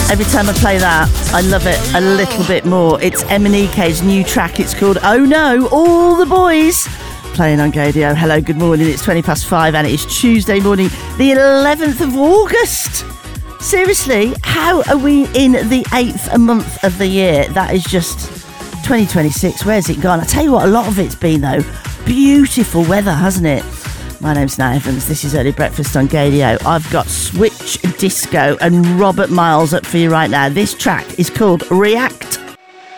Every time I play that, I love it a little bit more. It's MNEK's new track. It's called Oh No, All the Boys. Playing on Gaydio. Hello, good morning. It's 5:20 and it is Tuesday morning, the 11th of August. Seriously, how are we in the 8th month of the year? That is just 2026. Where's it gone? I tell you what, a lot of it's been, though, beautiful weather, hasn't it? My name's Nat Evans. This is Early Breakfast on Gaydio. I've got Switch Disco and Robert Miles up for you right now. This track is called React.